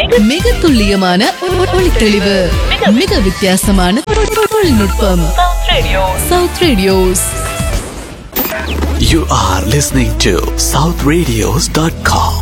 மிக துல்லியமான ஒளித்தெளிவு, மிக வித்தியாசமான தொழில்நுட்பம். South radios. You are listening to southradios.com.